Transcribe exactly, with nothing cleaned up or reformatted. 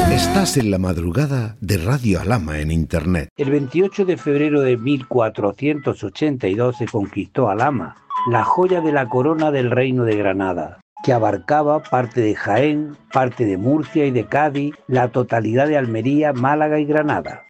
Estás en la madrugada de Radio Alhama en Internet. El veintiocho de febrero de mil cuatrocientos ochenta y dos se conquistó Alhama, la joya de la corona del Reino de Granada, que abarcaba parte de Jaén, parte de Murcia y de Cádiz, la totalidad de Almería, Málaga y Granada.